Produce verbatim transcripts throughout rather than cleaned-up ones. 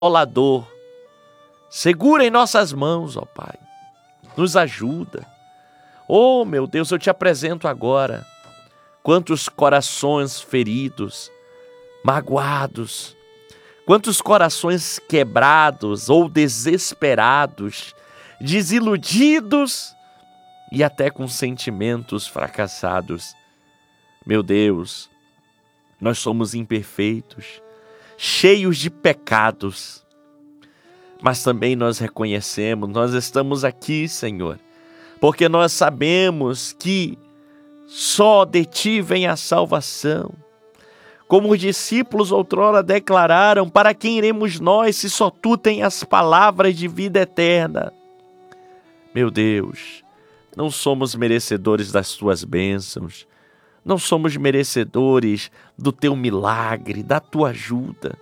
Consolador, segura em nossas mãos, ó Pai. Nos ajuda. Oh, meu Deus, eu te apresento agora quantos corações feridos, magoados, quantos corações quebrados ou desesperados, desiludidos e até com sentimentos fracassados. Meu Deus, nós somos imperfeitos, cheios de pecados, mas também nós reconhecemos, nós estamos aqui, Senhor, porque nós sabemos que só de Ti vem a salvação. Como os discípulos outrora declararam, para quem iremos nós, se só Tu tens as palavras de vida eterna? Meu Deus, não somos merecedores das Tuas bênçãos, não somos merecedores do Teu milagre, da Tua ajuda.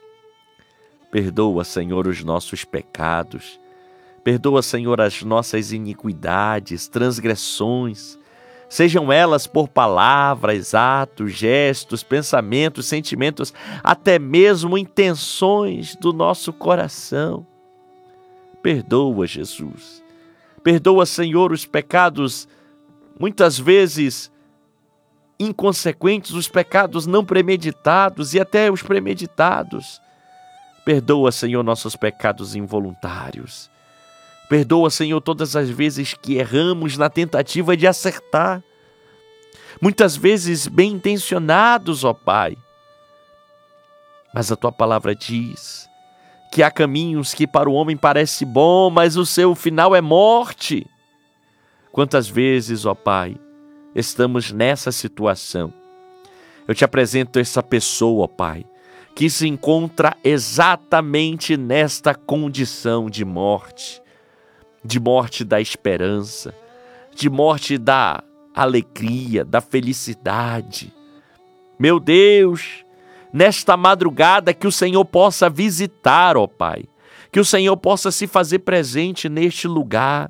Perdoa, Senhor, os nossos pecados. Perdoa, Senhor, as nossas iniquidades, transgressões, sejam elas por palavras, atos, gestos, pensamentos, sentimentos, até mesmo intenções do nosso coração. Perdoa, Jesus. Perdoa, Senhor, os pecados, muitas vezes inconsequentes, os pecados não premeditados e até os premeditados. Perdoa, Senhor, nossos pecados involuntários. Perdoa, Senhor, todas as vezes que erramos na tentativa de acertar. Muitas vezes bem intencionados, ó Pai. Mas a Tua palavra diz que há caminhos que para o homem parece bom, mas o seu final é morte. Quantas vezes, ó Pai, estamos nessa situação? Eu te apresento essa pessoa, ó Pai, que se encontra exatamente nesta condição de morte. De morte da esperança, de morte da alegria, da felicidade. Meu Deus, nesta madrugada que o Senhor possa visitar, ó Pai, que o Senhor possa se fazer presente neste lugar.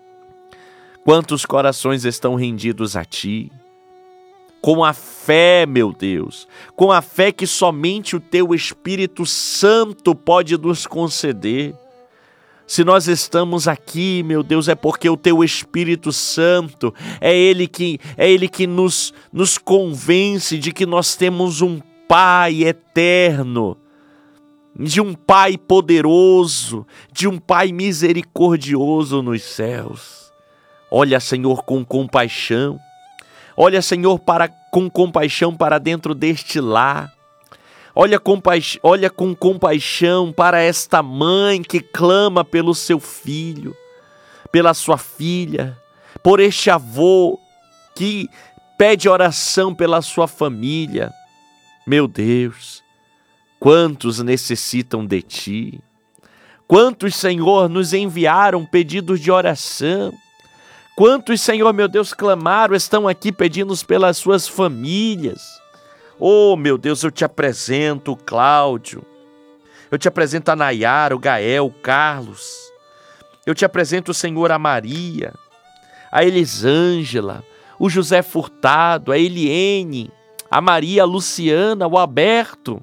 Quantos corações estão rendidos a Ti, com a fé, meu Deus, com a fé que somente o Teu Espírito Santo pode nos conceder. Se nós estamos aqui, meu Deus, é porque o Teu Espírito Santo, é Ele que, é Ele que nos, nos convence de que nós temos um Pai eterno, de um Pai poderoso, de um Pai misericordioso nos céus. Olha, Senhor, com compaixão. Olha, Senhor, para, com compaixão para dentro deste lar. Olha, compaix... Olha com compaixão para esta mãe que clama pelo seu filho, pela sua filha, por este avô que pede oração pela sua família. Meu Deus, quantos necessitam de Ti? Quantos, Senhor, nos enviaram pedidos de oração? Quantos, Senhor, meu Deus, clamaram, estão aqui pedindo pelas suas famílias? Oh, meu Deus, eu te apresento o Cláudio, eu te apresento a Nayara, o Gael, o Carlos, eu te apresento, Senhor, a Maria, a Elisângela, o José Furtado, a Eliene, a Maria, a Luciana, o Alberto,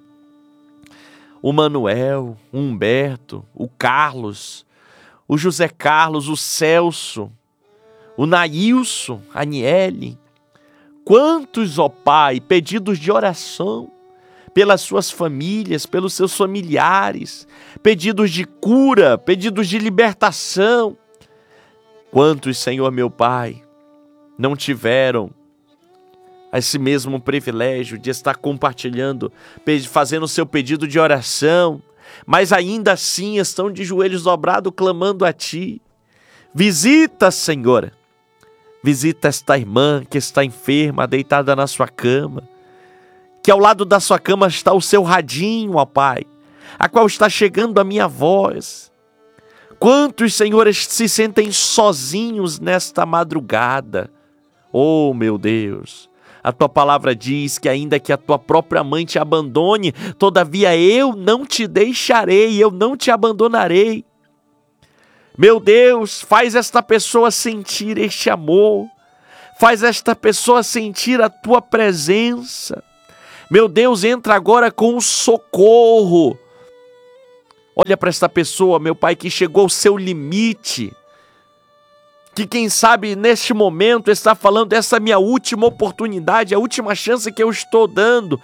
o Manuel, o Humberto, o Carlos, o José Carlos, o Celso, o Nailson, a Aniele. Quantos, ó Pai, pedidos de oração pelas suas famílias, pelos seus familiares, pedidos de cura, pedidos de libertação. Quantos, Senhor meu Pai, não tiveram esse mesmo privilégio de estar compartilhando, fazendo o seu pedido de oração, mas ainda assim estão de joelhos dobrados clamando a Ti. Visita, Senhor. Visita esta irmã que está enferma, deitada na sua cama, que ao lado da sua cama está o seu radinho, ó Pai, a qual está chegando a minha voz. Quantos, senhores, se sentem sozinhos nesta madrugada? Oh, meu Deus, a Tua palavra diz que ainda que a Tua própria mãe te abandone, todavia eu não te deixarei, eu não te abandonarei. Meu Deus, faz esta pessoa sentir este amor, faz esta pessoa sentir a Tua presença. Meu Deus, entra agora com o socorro, Olha para esta pessoa, meu Pai, que chegou ao seu limite, que quem sabe neste momento está falando, essa é a minha última oportunidade, a última chance que eu estou dando.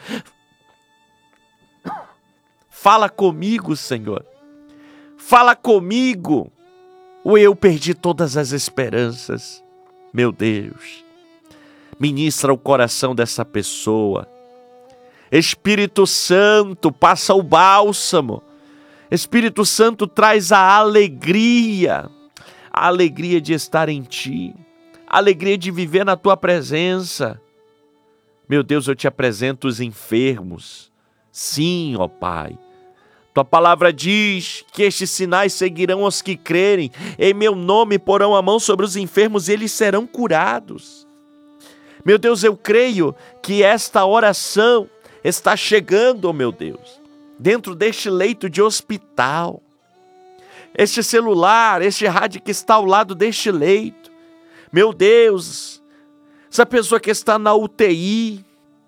Fala comigo, Senhor. Fala comigo. Ou eu perdi todas as esperanças. Meu Deus. Ministra o coração dessa pessoa. Espírito Santo, passa o bálsamo. Espírito Santo, traz a alegria. A alegria de estar em Ti. A alegria de viver na Tua presença. Meu Deus, eu te apresento os enfermos. Sim, ó Pai. Tua palavra diz que estes sinais seguirão os que crerem. Em meu nome porão a mão sobre os enfermos e eles serão curados. Meu Deus, eu creio que esta oração está chegando, oh meu Deus, dentro deste leito de hospital. Este celular, este rádio que está ao lado deste leito. Meu Deus, essa pessoa que está na U T I.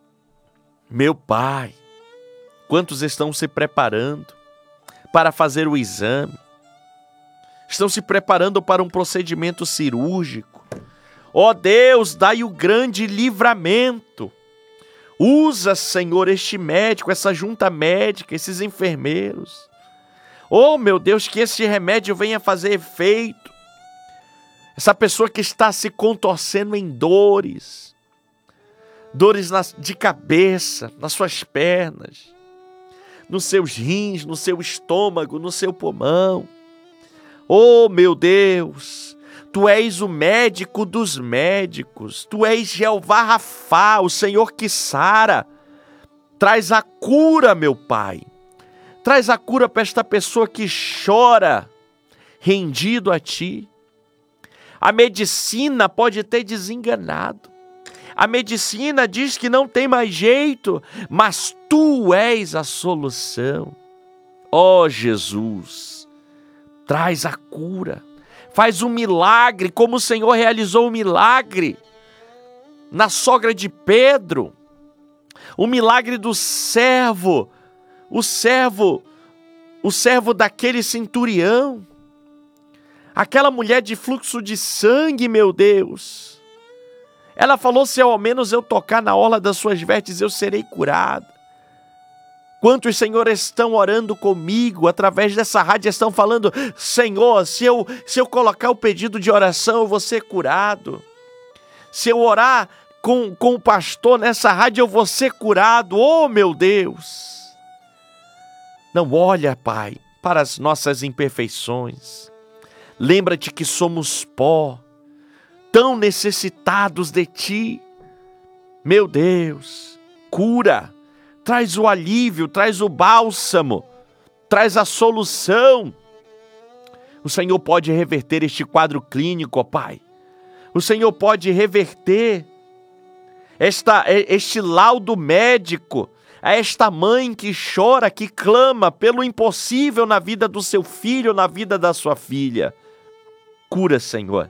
Meu Pai, quantos estão se preparando para fazer o exame? Estão se preparando para um procedimento cirúrgico. Ó Deus, dai o grande livramento. Usa, Senhor, este médico, essa junta médica, esses enfermeiros. Oh, meu Deus, que esse remédio venha fazer efeito. Essa pessoa que está se contorcendo em dores. Dores nas, de cabeça, nas suas pernas, nos seus rins, no seu estômago, no seu pulmão. Oh, meu Deus, Tu és o médico dos médicos. Tu és Jeová Rafá, o Senhor que sara. Traz a cura, meu Pai. Traz a cura para esta pessoa que chora, rendido a Ti. A medicina pode ter desenganado. A medicina diz que não tem mais jeito, mas Tu és a solução. Ó Jesus, traz a cura. Faz um milagre, como o Senhor realizou o milagre na sogra de Pedro. O milagre do servo, o servo, o servo daquele centurião. Aquela mulher de fluxo de sangue, meu Deus. Ela falou, se ao menos eu tocar na orla das suas vestes, eu serei curada. Quantos, Senhor, estão orando comigo através dessa rádio, estão falando, Senhor, se eu, se eu colocar o pedido de oração, eu vou ser curado. Se eu orar com, com o pastor nessa rádio, eu vou ser curado. Oh, meu Deus! Não olha, Pai, para as nossas imperfeições. Lembra-te que somos pó, tão necessitados de Ti. Meu Deus, cura. Traz o alívio, traz o bálsamo, traz a solução. O Senhor pode reverter este quadro clínico, ó Pai. O Senhor pode reverter esta, este laudo médico, a esta mãe que chora, que clama pelo impossível na vida do seu filho, na vida da sua filha. Cura, Senhor.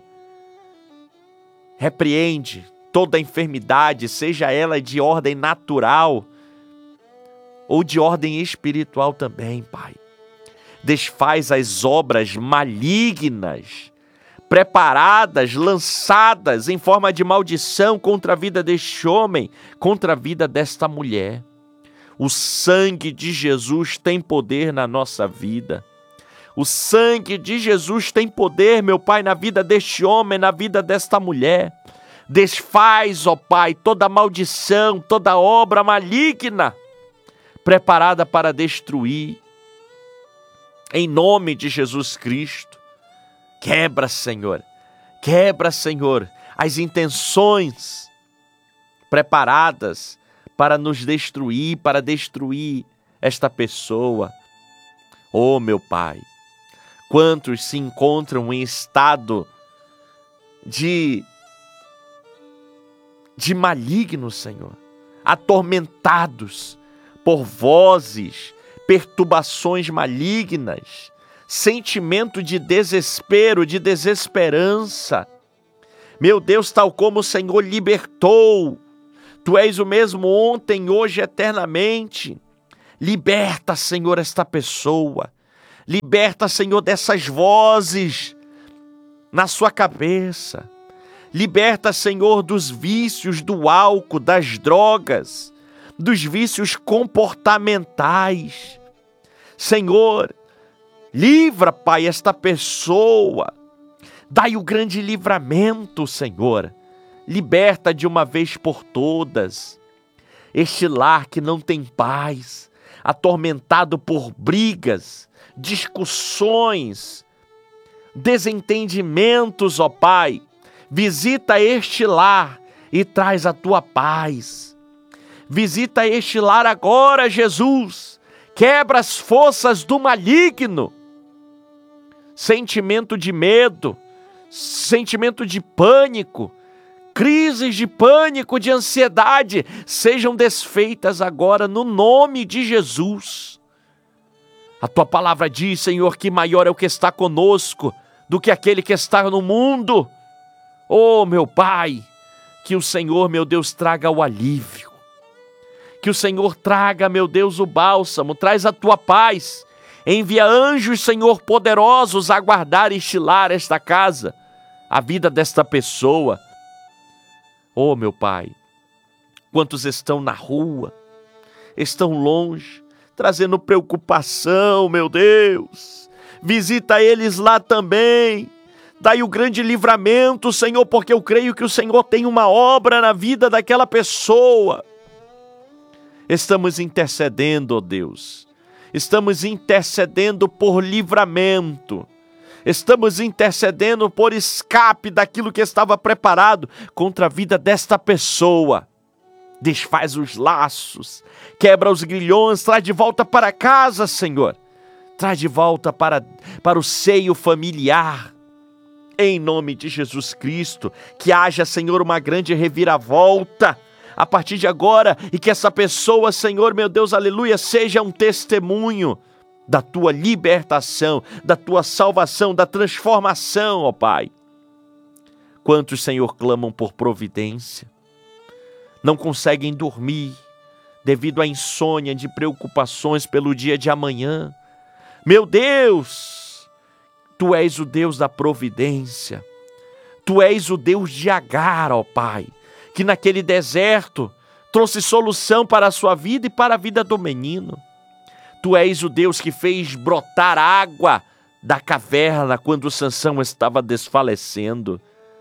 Repreende toda enfermidade, seja ela de ordem natural, ou de ordem espiritual também, Pai. Desfaz as obras malignas, preparadas, lançadas em forma de maldição contra a vida deste homem, contra a vida desta mulher. O sangue de Jesus tem poder na nossa vida. O sangue de Jesus tem poder, meu Pai, na vida deste homem, na vida desta mulher. Desfaz, ó Pai, toda maldição, toda obra maligna, preparada para destruir, em nome de Jesus Cristo. Quebra, Senhor, quebra, Senhor, as intenções preparadas para nos destruir, para destruir esta pessoa. Oh, meu Pai, quantos se encontram em estado de, de maligno, Senhor, atormentados por vozes, perturbações malignas, sentimento de desespero, de desesperança. Meu Deus, tal como o Senhor libertou, Tu és o mesmo ontem, hoje, eternamente. Liberta, Senhor, esta pessoa. Liberta, Senhor, dessas vozes na sua cabeça. Liberta, Senhor, dos vícios do álcool, das drogas, dos vícios comportamentais. Senhor, livra, Pai, esta pessoa. Dai o grande livramento, Senhor. Liberta de uma vez por todas este lar que não tem paz, atormentado por brigas, discussões, desentendimentos, ó Pai. Visita este lar e traz a tua paz. Visita este lar agora, Jesus. Quebra as forças do maligno. Sentimento de medo, sentimento de pânico, crises de pânico, de ansiedade, sejam desfeitas agora no nome de Jesus. A tua palavra diz, Senhor, que maior é o que está conosco do que aquele que está no mundo. Oh, meu Pai, que o Senhor, meu Deus, traga o alívio. Que o Senhor traga, meu Deus, o bálsamo, traz a tua paz. Envia anjos, Senhor, poderosos a guardar e estilar esta casa, a vida desta pessoa. Oh, meu Pai, quantos estão na rua, estão longe, trazendo preocupação, meu Deus. Visita eles lá também. Dai o grande livramento, Senhor, porque eu creio que o Senhor tem uma obra na vida daquela pessoa. Estamos intercedendo, ó Deus. Estamos intercedendo por livramento. Estamos intercedendo por escape daquilo que estava preparado contra a vida desta pessoa. Desfaz os laços, quebra os grilhões, traz de volta para casa, Senhor. Traz de volta para, para o seio familiar. Em nome de Jesus Cristo, que haja, Senhor, uma grande reviravolta a partir de agora e que essa pessoa, Senhor, meu Deus, aleluia, seja um testemunho da tua libertação, da tua salvação, da transformação, ó Pai. Quantos, Senhor, clamam por providência, não conseguem dormir devido à insônia de preocupações pelo dia de amanhã. Meu Deus, Tu és o Deus da providência. Tu és o Deus de Agar, ó Pai, que naquele deserto trouxe solução para a sua vida e para a vida do menino. Tu és o Deus que fez brotar água da caverna quando Sansão estava desfalecendo.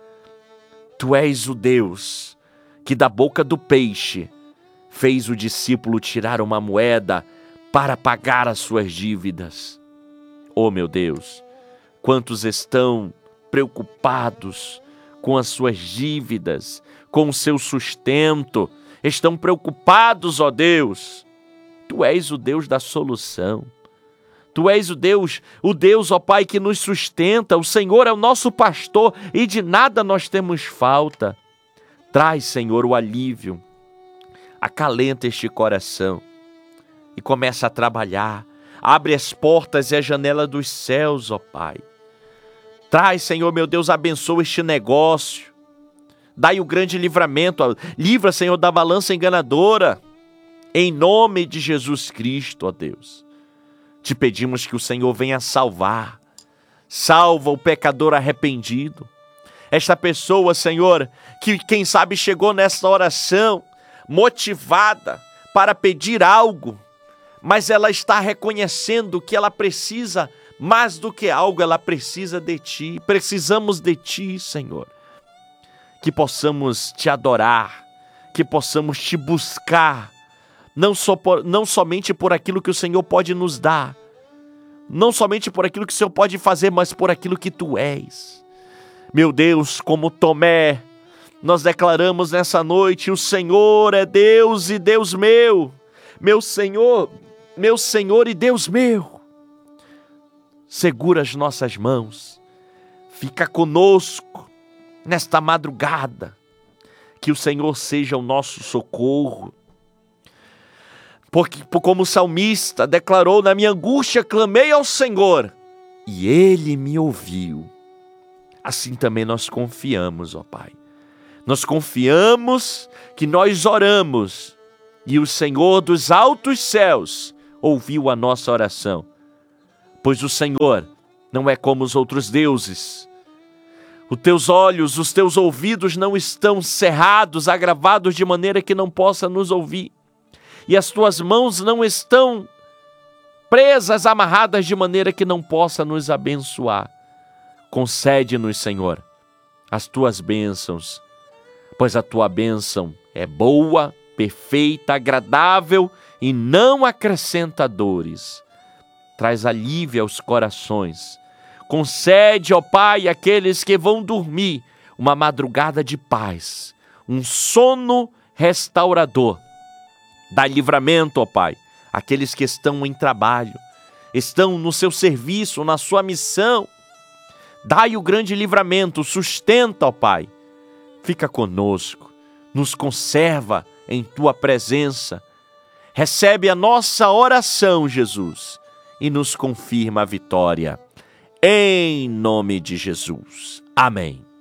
Tu és o Deus que da boca do peixe fez o discípulo tirar uma moeda para pagar as suas dívidas. Oh, meu Deus, quantos estão preocupados com as suas dívidas, com o seu sustento, estão preocupados, ó Deus. Tu és o Deus da solução. Tu és o Deus, o Deus, ó Pai, que nos sustenta. O Senhor é o nosso pastor e de nada nós temos falta. Traz, Senhor, o alívio. Acalenta este coração e começa a trabalhar. Abre as portas e a janela dos céus, ó Pai. Traz, Senhor, meu Deus, abençoa este negócio. Dai o grande livramento. Livra, Senhor, da balança enganadora. Em nome de Jesus Cristo, ó Deus. Te pedimos que o Senhor venha salvar. Salva o pecador arrependido. Esta pessoa, Senhor, que quem sabe chegou nesta oração motivada para pedir algo, mas ela está reconhecendo que ela precisa, mais do que algo, ela precisa de Ti. Precisamos de Ti, Senhor. Que possamos Te adorar, que possamos Te buscar, não, só por, não somente por aquilo que o Senhor pode nos dar, não somente por aquilo que o Senhor pode fazer, mas por aquilo que Tu és. Meu Deus, como Tomé, nós declaramos nessa noite: o Senhor é Deus e Deus meu. Meu Senhor, meu Senhor e Deus meu. Segura as nossas mãos. Fica conosco nesta madrugada. Que o Senhor seja o nosso socorro. Porque, como o salmista declarou, na minha angústia clamei ao Senhor e Ele me ouviu. Assim também nós confiamos, ó Pai. Nós confiamos que nós oramos e o Senhor dos altos céus ouviu a nossa oração. pois o Senhor não é como os outros deuses. Os teus olhos, os teus ouvidos não estão cerrados, agravados de maneira que não possa nos ouvir. E as tuas mãos não estão presas, amarradas de maneira que não possa nos abençoar. Concede-nos, Senhor, as tuas bênçãos, pois a tua bênção é boa, perfeita, agradável e não acrescenta dores. Traz alívio aos corações. Concede, ó Pai, àqueles que vão dormir uma madrugada de paz, um sono restaurador. Dá livramento, ó Pai, àqueles que estão em trabalho, estão no seu serviço, na sua missão. Dai o grande livramento, sustenta, ó Pai. Fica conosco, nos conserva em Tua presença. Recebe a nossa oração, Jesus, e nos confirma a vitória. Em nome de Jesus. Amém.